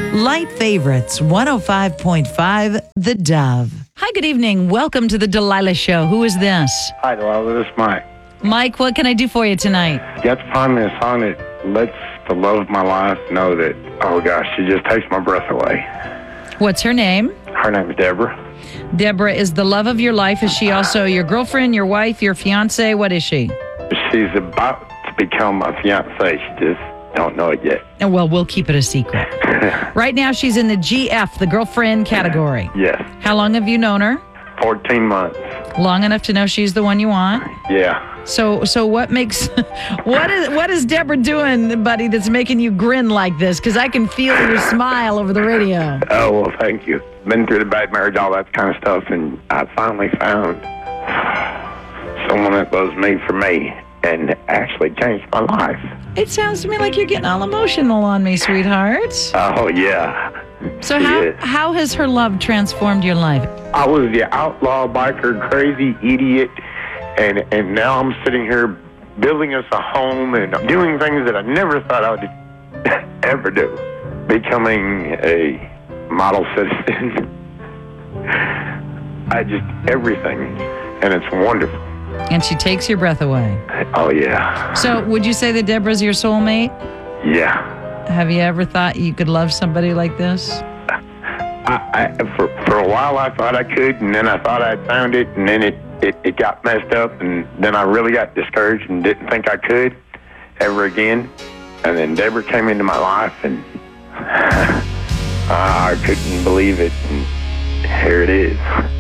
Light Favorites 105.5 The Dove. Hi, good evening. Welcome to the Delilah Show. Who is this? Hi, Delilah. This is Mike. Mike, what can I do for you tonight? You have to find me a song that lets the love of my life know that, oh gosh, she just takes my breath away. What's her name? Her name is Deborah. Deborah is the love of your life. Is she also your girlfriend, your wife, your fiance? What is she? She's about to become my fiance. She just don't know it yet. Oh, well, we'll keep it a secret. Right now, she's in the GF, the girlfriend category. Yes. How long have you known her? 14 months. Long enough to know she's the one you want? Yeah. So what makes what is Deborah doing, buddy, that's making you grin like this? Because I can feel your smile over the radio. Oh, well, thank you. Been through the bad marriage, all that kind of stuff, and I finally found someone that loves me for me and actually changed my life. It sounds to me like you're getting all emotional on me, sweetheart. Oh, yeah. So She is. how has her love transformed your life? I was the outlaw biker, crazy idiot, and now I'm sitting here building us a home and doing things that I never thought I would ever do. Becoming a model citizen. Everything. And it's wonderful. And she takes your breath away. Oh, yeah. So would you say that Deborah's your soulmate? Yeah. Have you ever thought you could love somebody like this? For a while I thought I could, and then I thought I'd found it, and then it got messed up, and then I really got discouraged and didn't think I could ever again. And then Deborah came into my life, and I couldn't believe it, and here it is.